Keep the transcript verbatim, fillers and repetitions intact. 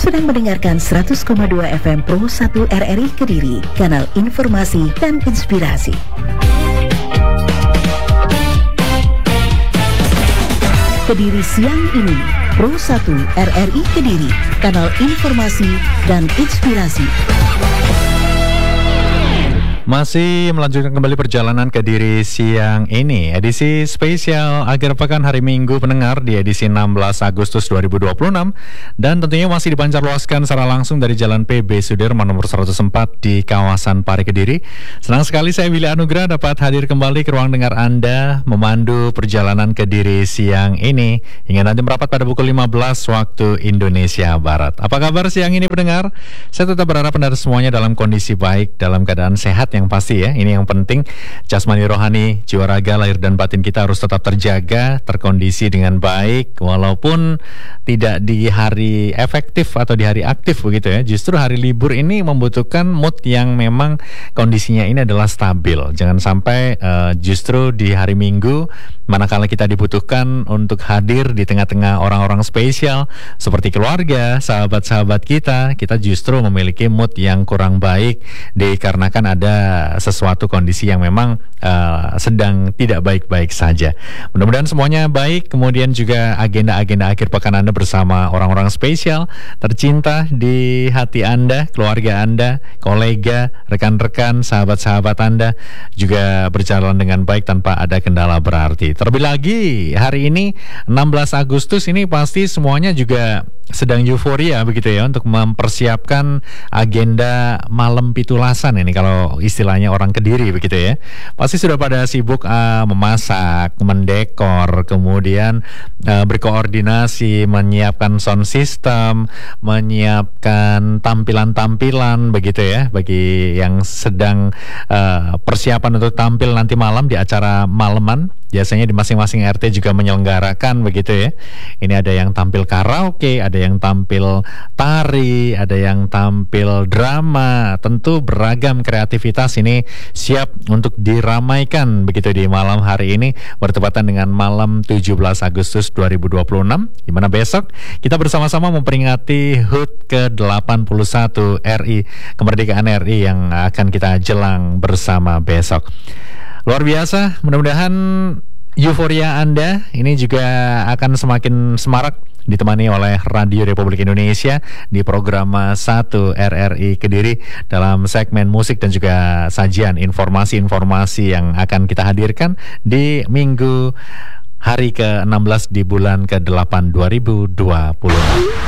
sedang mendengarkan seratus koma dua F M Pro satu R R I Kediri, kanal informasi dan inspirasi. Kediri siang ini, Pro satu R R I Kediri, kanal informasi dan inspirasi. Masih melanjutkan kembali perjalanan Kediri siang ini, edisi spesial akhir pekan hari Minggu pendengar di edisi enam belas Agustus dua ribu dua puluh enam, dan tentunya masih dipancarluaskan secara langsung dari Jalan P B Sudirman nomor seratus empat di kawasan Pari Kediri. Senang sekali saya Willy Anugrah dapat hadir kembali ke ruang dengar Anda memandu perjalanan Kediri siang ini hingga nanti merapat pada pukul lima belas waktu Indonesia Barat. Apa kabar siang ini pendengar? Saya tetap berharap Anda semuanya dalam kondisi baik, dalam keadaan sehat yang pasti ya, ini yang penting. Jasmani rohani, jiwa raga, lahir dan batin kita harus tetap terjaga, terkondisi dengan baik, walaupun tidak di hari efektif atau di hari aktif begitu ya. Justru hari libur ini membutuhkan mood yang memang kondisinya ini adalah stabil. Jangan sampai uh, justru di hari Minggu manakala kita dibutuhkan untuk hadir di tengah-tengah orang-orang spesial seperti keluarga, sahabat-sahabat kita, kita justru memiliki mood yang kurang baik dikarenakan ada sesuatu kondisi yang memang uh, sedang tidak baik-baik saja. Mudah-mudahan semuanya baik, kemudian juga agenda-agenda akhir pekan Anda bersama orang-orang spesial tercinta di hati Anda, keluarga Anda, kolega, rekan-rekan, sahabat-sahabat Anda juga berjalan dengan baik tanpa ada kendala berarti. Terlebih lagi hari ini enam belas Agustus ini pasti semuanya juga sedang euforia begitu ya untuk mempersiapkan agenda malam pitulasan ini kalau istilahnya orang Kediri begitu ya. Pasti sudah pada sibuk uh, memasak, mendekor, kemudian uh, berkoordinasi, menyiapkan sound system, menyiapkan tampilan-tampilan begitu ya bagi yang sedang uh, persiapan untuk tampil nanti malam di acara malaman. Biasanya di masing-masing R T juga menyelenggarakan begitu ya. Ini ada yang tampil karaoke, ada yang tampil tari, ada yang tampil drama. Tentu beragam kreativitas ini siap untuk diramaikan begitu di malam hari ini bertepatan dengan malam tujuh belas Agustus dua ribu dua puluh enam, di mana besok kita bersama-sama memperingati H U T ke delapan puluh satu R I, kemerdekaan R I yang akan kita jelang bersama besok. Luar biasa, mudah-mudahan euforia Anda ini juga akan semakin semarak ditemani oleh Radio Republik Indonesia di program satu R R I Kediri dalam segmen musik dan juga sajian informasi-informasi yang akan kita hadirkan di minggu hari ke enam belas di bulan ke delapan dua ribu dua puluh.